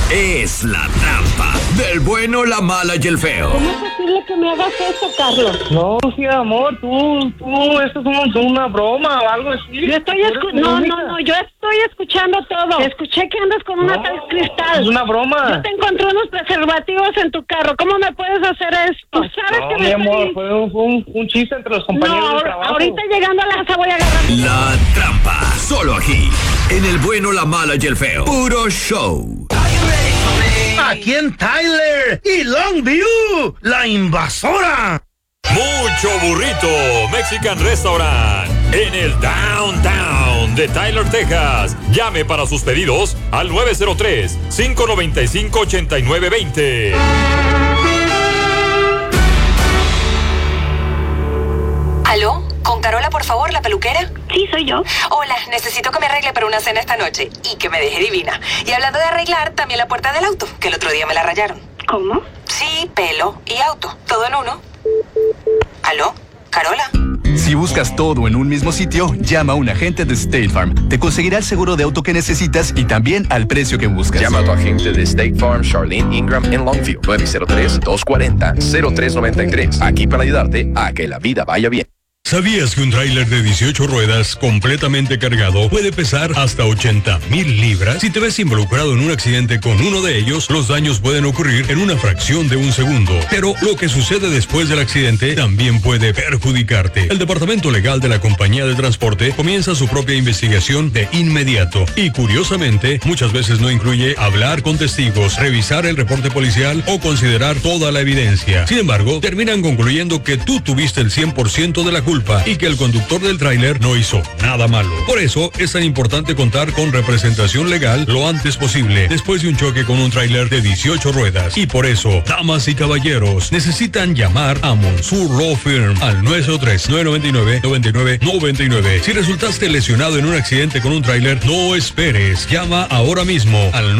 es La Trampa, del bueno, la mala y el feo. ¿Cómo es posible que me hagas eso, Carlos? No, sí, amor, tú, esto es una broma o algo así. Yo estoy yo estoy escuchando todo. Escuché que andas con una tal Cristal. Es una broma. Yo te encontré unos preservativos en tu carro. ¿Cómo me puedes hacer esto? Tú sabes que mi amor, fue un chiste entre los compañeros de trabajo. Ahorita llegando a la casa voy a agarrar. La Trampa, solo aquí, en el bueno, la mala y el feo. Puro show. Aquí en Tyler y Longview, la invasora. Mucho burrito Mexican Restaurant en el Downtown de Tyler, Texas. Llame para sus pedidos al 903-595-8920. ¿Aló? ¿Con Carola, por favor, la peluquera? Sí, soy yo. Hola, necesito que me arregle para una cena esta noche y que me deje divina. Y hablando de arreglar, también la puerta del auto, que el otro día me la rayaron. ¿Cómo? Sí, pelo y auto, todo en uno. ¿Aló? ¿Carola? Si buscas todo en un mismo sitio, llama a un agente de State Farm. Te conseguirá el seguro de auto que necesitas y también al precio que buscas. Llama a tu agente de State Farm, Charlene Ingram, en Longview, 903-240-0393. Aquí para ayudarte a que la vida vaya bien. ¿Sabías que un tráiler de 18 ruedas completamente cargado puede pesar hasta 80,000 libras? Si te ves involucrado en un accidente con uno de ellos, los daños pueden ocurrir en una fracción de un segundo. Pero lo que sucede después del accidente también puede perjudicarte. El departamento legal de la compañía de transporte comienza su propia investigación de inmediato. Y curiosamente, muchas veces no incluye hablar con testigos, revisar el reporte policial o considerar toda la evidencia. Sin embargo, terminan concluyendo que tú tuviste el 100% de la culpa y que el conductor del tráiler no hizo nada malo. Por eso es tan importante contar con representación legal lo antes posible después de un choque con un tráiler de 18 ruedas. Y por eso, damas y caballeros, necesitan llamar a Monsoor Law Firm al 903-999-9999. Si resultaste lesionado en un accidente con un tráiler, no esperes. Llama ahora mismo al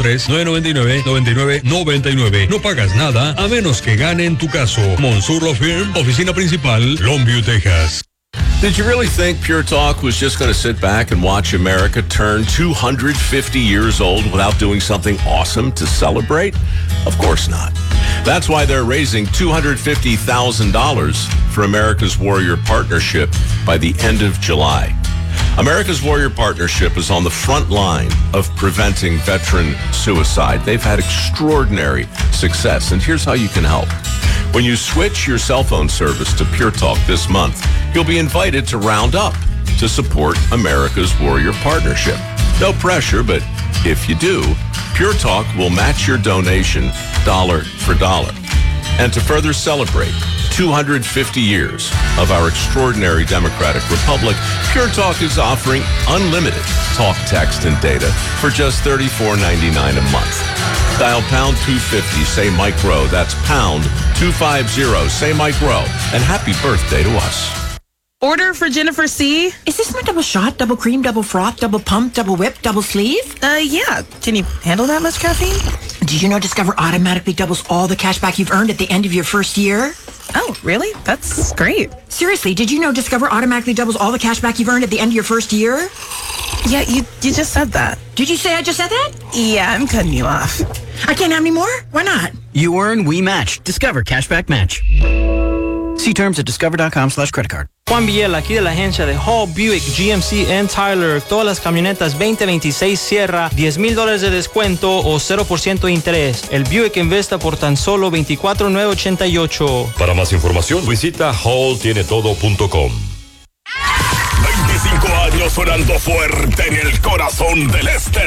903-999-9999. No pagas nada a menos que ganen tu caso. Monsoor Law Firm, oficina principal, Longview, Texas. Did you really think Pure Talk was just going to sit back and watch America turn 250 years old without doing something awesome to celebrate? Of course not. That's why they're raising $250,000 for America's Warrior Partnership by the end of July. America's Warrior Partnership is on the front line of preventing veteran suicide. They've had extraordinary success, and here's how you can help. When you switch your cell phone service to Pure Talk this month, you'll be invited to round up to support America's Warrior Partnership. No pressure, but if you do, Pure Talk will match your donation dollar for dollar. And to further celebrate 250 years of our extraordinary democratic republic, Pure Talk is offering unlimited talk, text, and data for just $34.99 a month. Dial pound 250, say Mike Rowe. That's pound 250, say Mike Rowe. And happy birthday to us. Order for Jennifer C. Is this my double shot, double cream, double froth, double pump, double whip, double sleeve? Yeah. Can you handle that much caffeine? Did you know Discover automatically doubles all the cash back you've earned at the end of your first year? Oh, really? That's great. Seriously, did you know Discover automatically doubles all the cash back you've earned at the end of your first year? Yeah, you just said that. Did you say I just said that? Yeah, I'm cutting you off. I can't have any more? Why not? You earn, we match. Discover Cashback Match. See terms at discover.com/creditcard. Juan Villela, aquí de la agencia de Hall Buick GMC en Tyler. Todas las camionetas 2026 Sierra, $10,000 de descuento o 0% de interés. El Buick Investa por tan solo $24,988. Para más información, visita halltienetodo.com. 25 años sonando fuerte en el corazón del este.